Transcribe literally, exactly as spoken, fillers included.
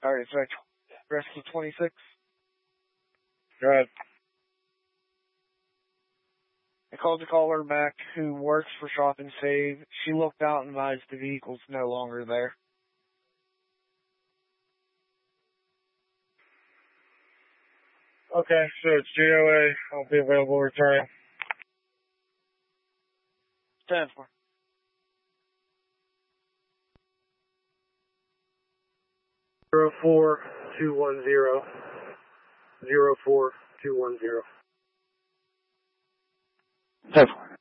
Alright, so Rescue twenty-six. Go ahead. I called the caller back who works for Shop and Save. She looked out and advised the vehicle's no longer there. Okay, so it's G O A. I'll be available returning. ten four. Zero four two one zero. Zero four two one zero. ten four.